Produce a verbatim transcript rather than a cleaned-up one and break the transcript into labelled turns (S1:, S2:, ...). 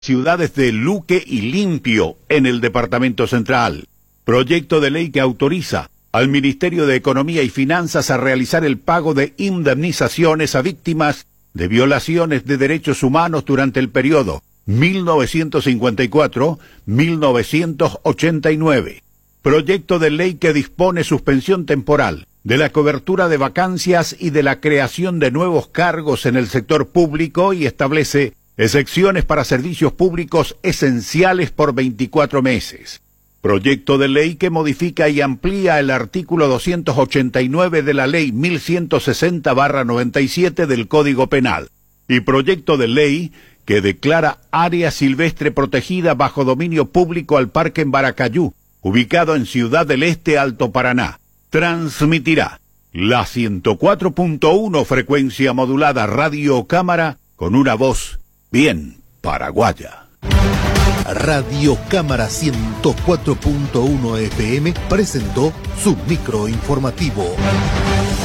S1: ciudades de Luque y Limpio en el Departamento Central. Proyecto de ley que autoriza al Ministerio de Economía y Finanzas a realizar el pago de indemnizaciones a víctimas de violaciones de derechos humanos durante el periodo mil novecientos cincuenta y cuatro a mil novecientos ochenta y nueve. Proyecto de ley que dispone suspensión temporal de la cobertura de vacancias y de la creación de nuevos cargos en el sector público y establece excepciones para servicios públicos esenciales por veinticuatro meses. Proyecto de ley que modifica y amplía el artículo doscientos ochenta y nueve de la Ley mil ciento sesenta barra noventa y siete del Código Penal. Y proyecto de ley que declara área silvestre protegida bajo dominio público al Parque en Baracayú, ubicado en Ciudad del Este, Alto Paraná. Transmitirá la ciento cuatro punto uno frecuencia modulada Radio Cámara con una voz bien paraguaya.
S2: Radio Cámara ciento cuatro punto uno F M presentó su micro informativo.